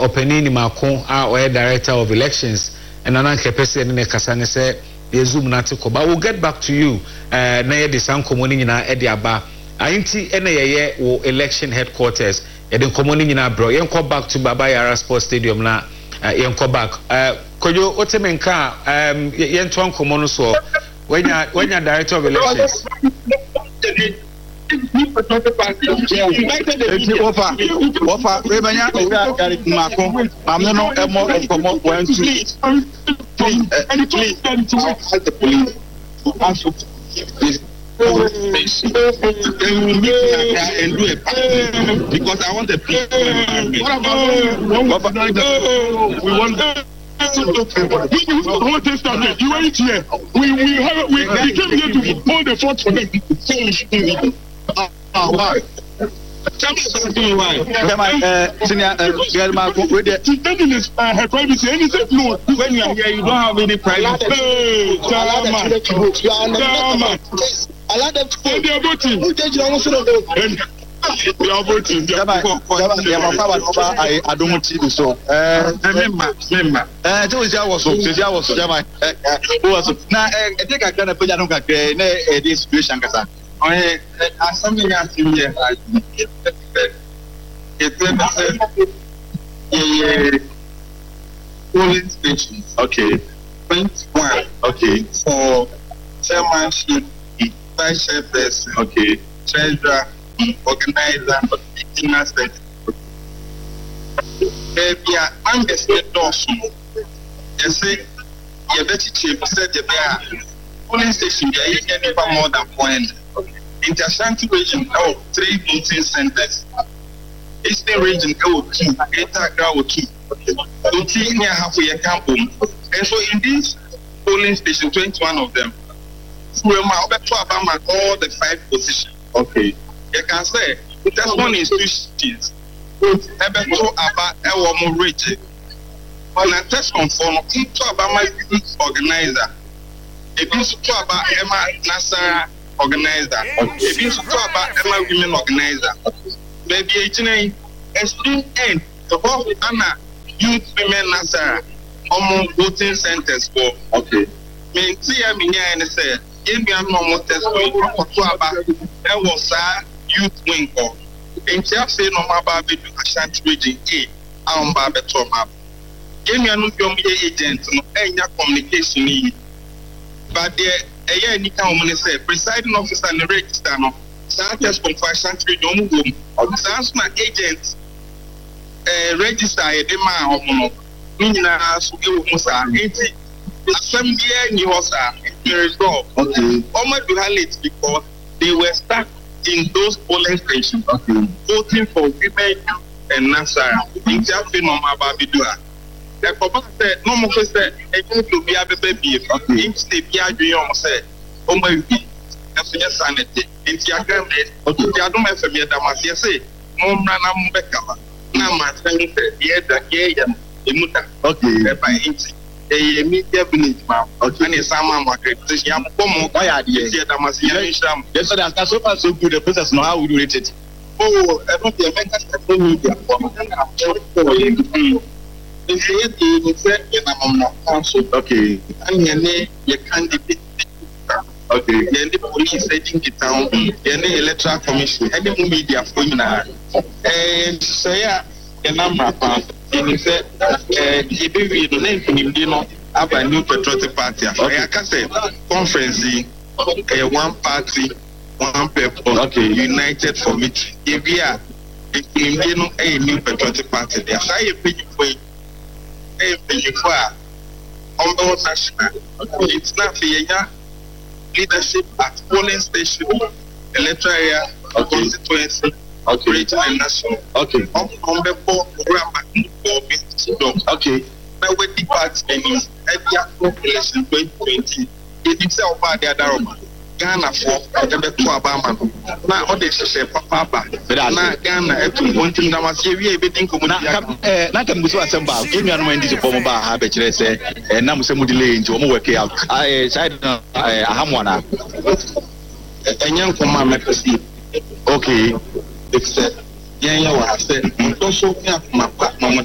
Openini Mako or Director of Elections and another person in the Kasane say the Zoom Natiko. But we'll get back to you. Naye de Sanko Monina Ediaba. Ainti NAA or election headquarters. Eden Komonina bro. Yenko back to Baba Yara Sports Stadium na yenko back. Koyo Otemenka Yentuan Komono so when you're Director of Elections. Ofa remanya gari mako amno emo komo point please the police and do it because I want the police. We want you went here. We came here to hold the fort for them. Why? Tell me something why. She's taking this her privacy and he said no. When you are here you don't have any privacy. Hey, I like them to say they are voting. Who did you almost know? We are voting. I don't want to do so. Remember. Now, I think I can put on this situation. Something else in here. Polling stations. Okay. 21. Okay. For chairmanship, vice chairperson. Okay. Treasurer. Organizer for the aspect. Baby, I'm the state also. You say, you better chief said the polling station, you can never more than one. In the Ashanti region, 3 voting centers. Eastern region, 2. Greater 2. Voting near halfway a camp. And so in this polling station, 21 of them, we are about to abandon all the 5 positions. Okay. You can say that's one institutions. Ebeto about our region. When I test conform into about my youth organizer. If you talk about Emma Nasara organizer, if you talk about Emma women organizer, maybe a student end the whole Anna youth women Nasara among voting centers for okay. Me see I mean and say if you are normal test for about that was youth wing or in say no about the Ashanti region A better map. Give me a new agent no any communication but there any kind of say presiding officer and the register no Santos from Ashanti region sans my agent register a demand of no mina so give us assembly ni hosa there is no okay almost do it because they were stuck in those polling stations, voting for women and Nasara. In Jaffy, no Mababidua. The Papa said, no more said, a good to be a baby. In Steve Yadrion said, oh my God, that's just sanity. In Tiagram, okay, I don't have to be a Damasia say, Momrana Mbekama. Now, my friend said, yeah, the gay and the muta. Okay, by inch. A media village, ma'am. Okay, and some market. Yes, that's so far so good. The process now how we do it. Oh, I don't think I can media. Okay, and your name, your candidate. Okay, then the police setting it down, then the electoral commission, and the media for you now. And so, yeah, the number. And he said, he be the name you know, have a new patriotic party. I can say, conference, one party, one people, okay, united for me. If we are, you know, a new patriotic party, they are high opinion for on the national. It's not the leadership at polling station, electoral area, constituency. Okay. Regional and national. Okay. On the program okay. Now with the party and every election 2020, it is all about the other Ghana for the Obama. Now all this is a papa. Now Ghana to one thing that was here everything come na can muso assemble. Give me an mind this form ba ha be kire say na muso mu delay nti o mo work out. I side na ahamwana. Enyan koma me perceive. Okay. It's said, yeah, I said, don't show me up my